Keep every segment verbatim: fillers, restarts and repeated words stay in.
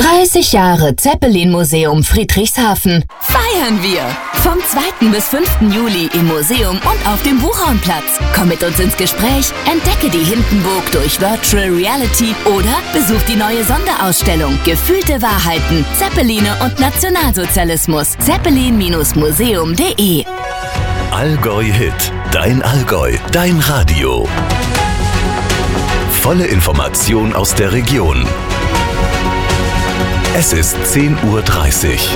dreißig Jahre Zeppelin-Museum Friedrichshafen. Feiern wir! Vom zweiten bis fünften Juli im Museum und auf dem Buchhornplatz. Komm mit uns ins Gespräch, entdecke die Hindenburg durch Virtual Reality oder besuch die neue Sonderausstellung Gefühlte Wahrheiten, Zeppeline und Nationalsozialismus. Zeppelin Museum punkt de Allgäu Hit. Dein Allgäu. Dein Radio. Volle Information aus der Region. Es ist zehn Uhr dreißig.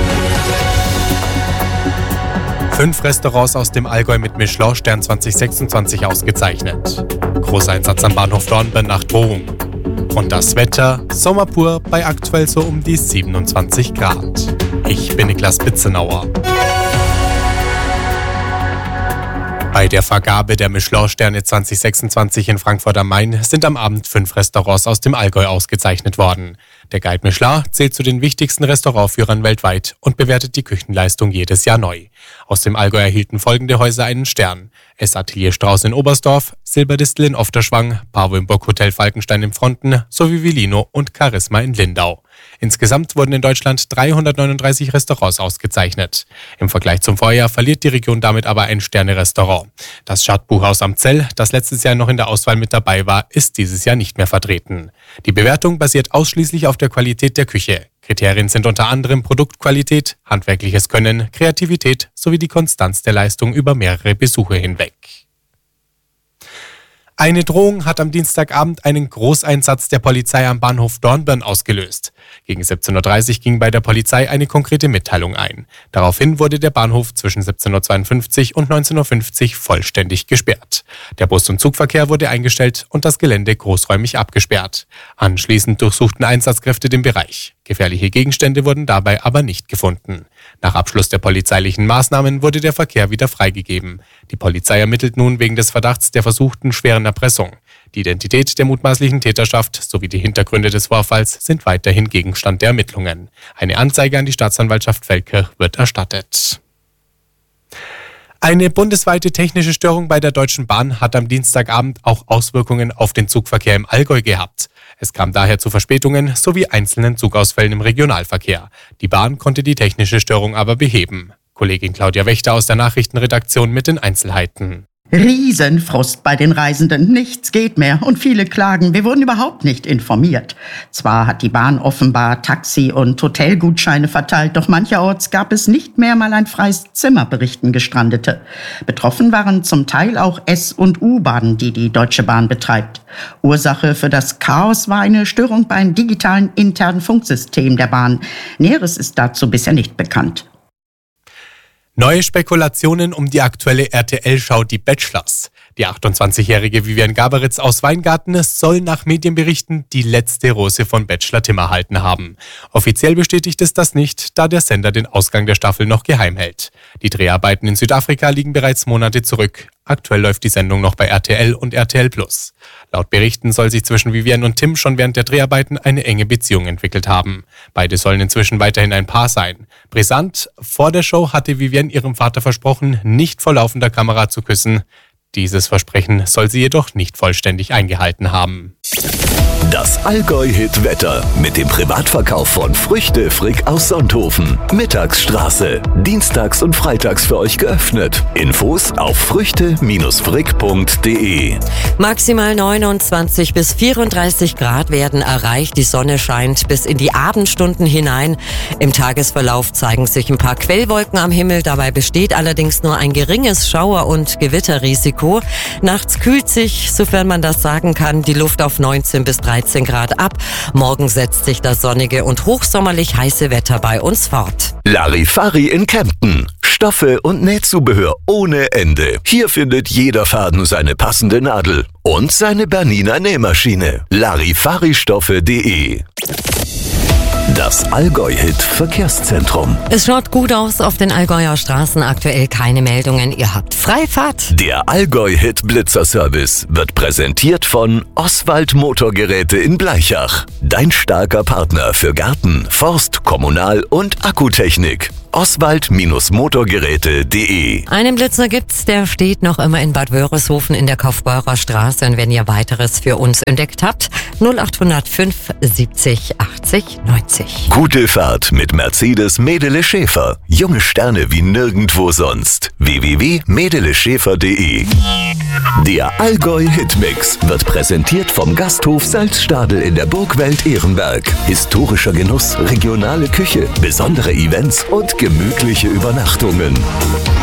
Fünf Restaurants aus dem Allgäu mit Michelin-Stern zwanzig sechsundzwanzig ausgezeichnet. Großer Einsatz am Bahnhof Dornbirn nach Drohung. Und das Wetter, Sommer pur bei aktuell so um die siebenundzwanzig Grad. Ich bin Niklas Bitzenauer. Bei der Vergabe der Michelin-Sterne zwanzig sechsundzwanzig in Frankfurt am Main sind am Abend fünf Restaurants aus dem Allgäu ausgezeichnet worden. Der Guide Michelin zählt zu den wichtigsten Restaurantführern weltweit und bewertet die Küchenleistung jedes Jahr neu. Aus dem Allgäu erhielten folgende Häuser einen Stern: Es Atelier Strauß in Oberstdorf, Silberdistel in Ofterschwang, Pavo im Burghotel Falkenstein in Fronten sowie Villino und Charisma in Lindau. Insgesamt wurden in Deutschland dreihundertneununddreißig Restaurants ausgezeichnet. Im Vergleich zum Vorjahr verliert die Region damit aber ein Sterne-Restaurant. Das Schadbuchhaus am Zell, das letztes Jahr noch in der Auswahl mit dabei war, ist dieses Jahr nicht mehr vertreten. Die Bewertung basiert ausschließlich auf der Qualität der Küche. Kriterien sind unter anderem Produktqualität, handwerkliches Können, Kreativität sowie die Konstanz der Leistung über mehrere Besuche hinweg. Eine Drohung hat am Dienstagabend einen Großeinsatz der Polizei am Bahnhof Dornbirn ausgelöst. Gegen siebzehn Uhr dreißig ging bei der Polizei eine konkrete Mitteilung ein. Daraufhin wurde der Bahnhof zwischen siebzehn Uhr zweiundfünfzig und neunzehn Uhr fünfzig vollständig gesperrt. Der Bus- und Zugverkehr wurde eingestellt und das Gelände großräumig abgesperrt. Anschließend durchsuchten Einsatzkräfte den Bereich. Gefährliche Gegenstände wurden dabei aber nicht gefunden. Nach Abschluss der polizeilichen Maßnahmen wurde der Verkehr wieder freigegeben. Die Polizei ermittelt nun wegen des Verdachts der versuchten schweren Erpressung. Die Identität der mutmaßlichen Täterschaft sowie die Hintergründe des Vorfalls sind weiterhin Gegenstand der Ermittlungen. Eine Anzeige an die Staatsanwaltschaft Feldkirch wird erstattet. Eine bundesweite technische Störung bei der Deutschen Bahn hat am Dienstagabend auch Auswirkungen auf den Zugverkehr im Allgäu gehabt. Es kam daher zu Verspätungen sowie einzelnen Zugausfällen im Regionalverkehr. Die Bahn konnte die technische Störung aber beheben. Kollegin Claudia Wächter aus der Nachrichtenredaktion mit den Einzelheiten. Riesenfrust bei den Reisenden. Nichts geht mehr und viele klagen, wir wurden überhaupt nicht informiert. Zwar hat die Bahn offenbar Taxi- und Hotelgutscheine verteilt, doch mancherorts gab es nicht mehr mal ein freies Zimmer, berichten Gestrandete. Betroffen waren zum Teil auch S- und U-Bahnen, die die Deutsche Bahn betreibt. Ursache für das Chaos war eine Störung beim digitalen internen Funksystem der Bahn. Näheres ist dazu bisher nicht bekannt. Neue Spekulationen um die aktuelle R T L-Show Die Bachelors. Die achtundzwanzigjährige Vivian Gaberitz aus Weingarten soll nach Medienberichten die letzte Rose von Bachelor Tim erhalten haben. Offiziell bestätigt es das nicht, da der Sender den Ausgang der Staffel noch geheim hält. Die Dreharbeiten in Südafrika liegen bereits Monate zurück. Aktuell läuft die Sendung noch bei R T L und R T L Plus. Laut Berichten soll sich zwischen Vivian und Tim schon während der Dreharbeiten eine enge Beziehung entwickelt haben. Beide sollen inzwischen weiterhin ein Paar sein. Brisant, vor der Show hatte Vivian ihrem Vater versprochen, nicht vor laufender Kamera zu küssen. Dieses Versprechen soll sie jedoch nicht vollständig eingehalten haben. Das Allgäu-Hit-Wetter mit dem Privatverkauf von Früchte Frick aus Sonthofen. Mittagsstraße. Dienstags und freitags für euch geöffnet. Infos auf früchte Frick punkt de. Maximal neunundzwanzig bis vierunddreißig Grad werden erreicht. Die Sonne scheint bis in die Abendstunden hinein. Im Tagesverlauf zeigen sich ein paar Quellwolken am Himmel. Dabei besteht allerdings nur ein geringes Schauer- und Gewitterrisiko. Nachts kühlt sich, sofern man das sagen kann, die Luft auf neunzehn bis dreizehn Grad ab. Morgen setzt sich das sonnige und hochsommerlich heiße Wetter bei uns fort. Larifari in Kempten. Stoffe und Nähzubehör ohne Ende. Hier findet jeder Faden seine passende Nadel und seine Bernina Nähmaschine. Larifaristoffe punkt de. Das Allgäu-Hit Verkehrszentrum. Es schaut gut aus auf den Allgäuer Straßen. Aktuell keine Meldungen. Ihr habt Freifahrt. Der Allgäu-Hit Blitzerservice wird präsentiert von Oswald Motorgeräte in Blaichach. Dein starker Partner für Garten, Forst, Kommunal- und Akkutechnik. oswald Motorgeräte punkt de. Einen Blitzer gibt's, der steht noch immer in Bad Wörishofen in der Kaufbeurer Straße. Und wenn ihr weiteres für uns entdeckt habt, null acht null fünf siebzig achtzig neunzig. Gute Fahrt mit Mercedes Medele Schäfer. Junge Sterne wie nirgendwo sonst. w w w punkt medele schäfer punkt de. Der Allgäu Hitmix wird präsentiert vom Gasthof Salzstadel in der Burgwelt Ehrenberg. Historischer Genuss, regionale Küche, besondere Events und gemütliche Übernachtungen.